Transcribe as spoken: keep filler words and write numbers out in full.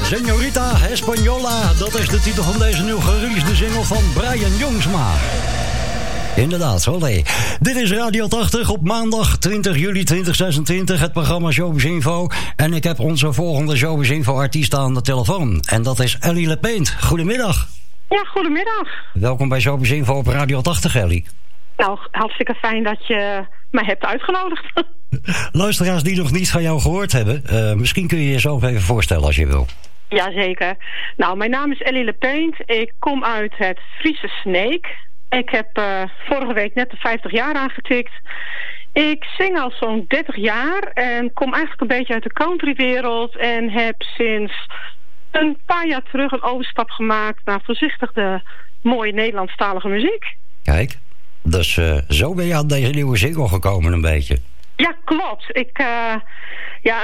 Señorita Española, dat is de titel van deze nieuw gereleasede single van Brian Jongsma. Inderdaad, olé. Dit is Radio tachtig op maandag twintig juli tweeduizend zesentwintig, het programma Showbiz Info. En ik heb onze volgende Showbiz Info artiest aan de telefoon. En dat is Ellie Lepaint. Goedemiddag. Ja, goedemiddag. Welkom bij Showbiz Info op Radio tachtig, Ellie. Nou, hartstikke fijn dat je mij hebt uitgenodigd. Luisteraars die nog niet van jou gehoord hebben, uh, misschien kun je jezelf even voorstellen als je wil. Jazeker. Nou, mijn naam is Ellie Lepaint. Ik kom uit het Friese Sneek. Ik heb uh, vorige week net de vijftig jaar aangetikt. Ik zing al zo'n dertig jaar en kom eigenlijk een beetje uit de countrywereld en heb sinds een paar jaar terug een overstap gemaakt naar voorzichtig de mooie Nederlandstalige muziek. Kijk, dus uh, zo ben je aan deze nieuwe single gekomen een beetje. Ja, klopt. Ik, uh, ja,